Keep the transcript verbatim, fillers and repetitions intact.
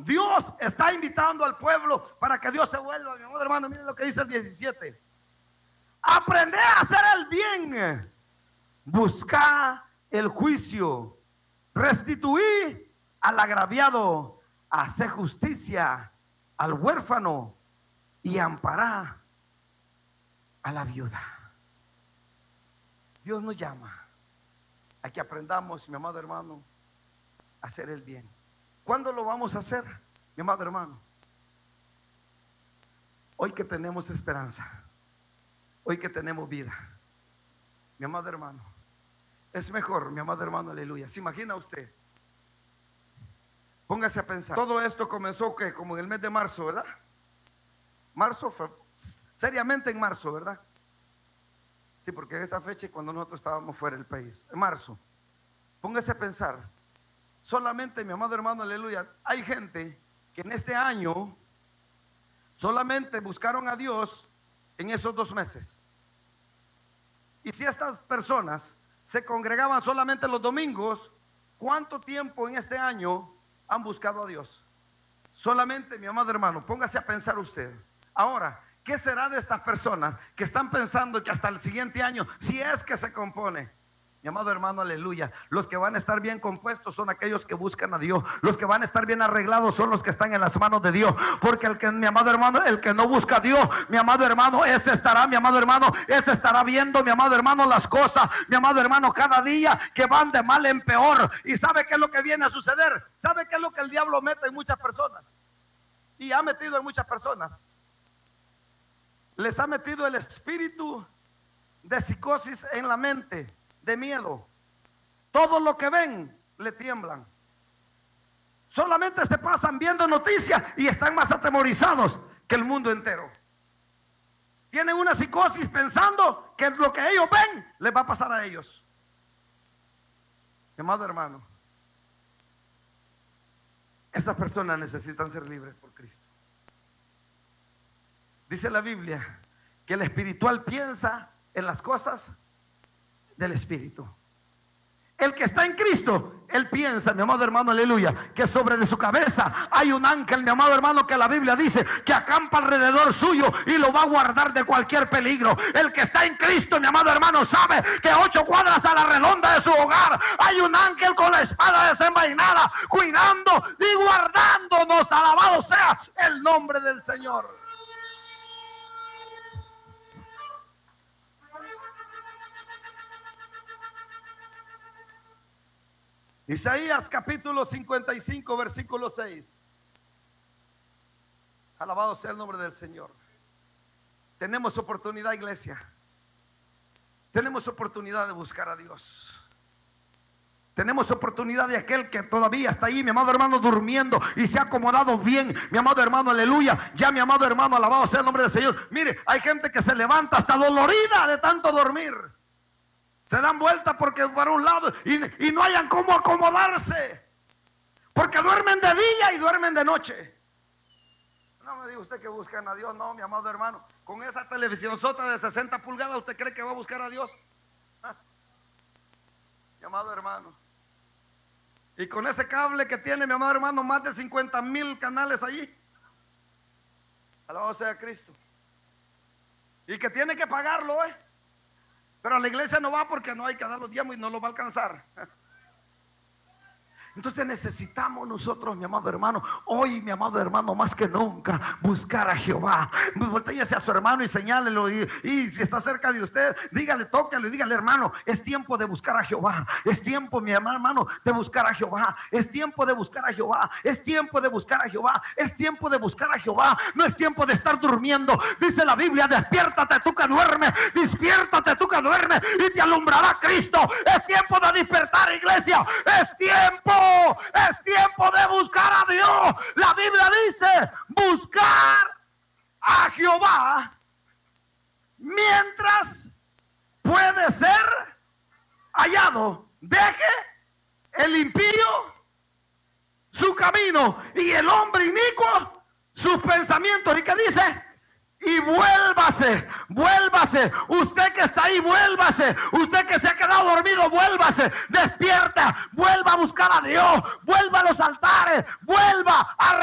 Dios está invitando al pueblo para que Dios se vuelva. Mi amor hermano, miren lo que dice el diecisiete. Aprender a hacer el bien, buscar el juicio, restituir al agraviado, hacer justicia al huérfano y amparar a la viuda. Dios nos llama a que aprendamos, mi amado hermano, a hacer el bien. ¿Cuándo lo vamos a hacer, mi amado hermano? Hoy que tenemos esperanza, hoy que tenemos vida, mi amado hermano. Es mejor, mi amado hermano, aleluya. ¿Se imagina usted? Póngase a pensar. Todo esto comenzó que como en el mes de marzo, ¿verdad? Marzo fue seriamente en marzo, ¿verdad? Sí, porque esa fecha cuando nosotros estábamos fuera del país, en marzo. Póngase a pensar. Solamente, mi amado hermano, aleluya, hay gente que en este año solamente buscaron a Dios en esos dos meses. Y si estas personas se congregaban solamente los domingos, ¿cuánto tiempo en este año han buscado a Dios? Solamente, mi amado hermano, póngase a pensar usted. Ahora, ¿qué será de estas personas que están pensando que hasta el siguiente año, si es que se compone? Mi amado hermano, aleluya, los que van a estar bien compuestos son aquellos que buscan a Dios. Los que van a estar bien arreglados son los que están en las manos de Dios. Porque el que, mi amado hermano, el que no busca a Dios, mi amado hermano, ese estará, mi amado hermano, ese estará viendo, mi amado hermano, las cosas, mi amado hermano, cada día que van de mal en peor. Y sabe qué es lo que viene a suceder. Sabe qué es lo que el diablo mete en muchas personas. Y ha metido en muchas personas. Les ha metido el espíritu de psicosis en la mente, de miedo. Todo lo que ven le tiemblan. Solamente se pasan viendo noticias y están más atemorizados que el mundo entero. Tienen una psicosis pensando que lo que ellos ven les va a pasar a ellos. Mi amado hermano, esas personas necesitan ser libres por Cristo. Dice la Biblia que el espiritual piensa en las cosas del espíritu. El que está en Cristo, él piensa, mi amado hermano, aleluya, que sobre de su cabeza hay un ángel, mi amado hermano, que la Biblia dice que acampa alrededor suyo y lo va a guardar de cualquier peligro. El que está en Cristo, mi amado hermano, sabe que ocho cuadras a la redonda de su hogar hay un ángel con la espada desenvainada, cuidando y guardándonos. Alabado sea el nombre del Señor. Isaías capítulo cincuenta y cinco versículo seis. Alabado sea el nombre del Señor. Tenemos oportunidad, iglesia. Tenemos oportunidad de buscar a Dios. Tenemos oportunidad de aquel que todavía está ahí, mi amado hermano, durmiendo y se ha acomodado bien, mi amado hermano, aleluya. Ya, mi amado hermano, alabado sea el nombre del Señor. Mire, hay gente que se levanta hasta dolorida de tanto dormir. Se dan vuelta porque para un lado y, y no hayan cómo acomodarse, porque duermen de día y duermen de noche. No me diga usted que buscan a Dios. No, mi amado hermano, con esa televisión sota de sesenta pulgadas, ¿usted cree que va a buscar a Dios? ¿Ah? Mi amado hermano, y con ese cable que tiene, mi amado hermano, más de cincuenta mil canales allí. Alabado sea Cristo. Y que tiene que pagarlo, ¿eh? Pero a la iglesia no va porque no hay que dar los diezmos y no lo va a alcanzar. Entonces necesitamos nosotros, mi amado hermano, hoy, mi amado hermano, más que nunca, buscar a Jehová. Voltéese a su hermano y señálelo. Y, y si está cerca de usted, dígale, tóquelo y dígale, hermano, es tiempo de buscar a Jehová. Es tiempo, mi hermano, de buscar a Jehová. Es tiempo de buscar a Jehová. Es tiempo de buscar a Jehová. Es tiempo de buscar a Jehová. No es tiempo de estar durmiendo. Dice la Biblia, despiértate tú que duermes. Despiértate tú que duermes y te alumbrará Cristo. Es tiempo de despertar, iglesia. Es tiempo. Es tiempo de buscar a Dios. La Biblia dice: buscar a Jehová mientras puede ser hallado. Deje el impío su camino y el hombre inicuo sus pensamientos. ¿Y qué dice? Y vuélvase, vuélvase. Usted que está ahí, vuélvase. Usted que se ha quedado dormido, vuélvase. Despierta, vuelva a buscar a Dios. Vuelva a los altares, vuelva a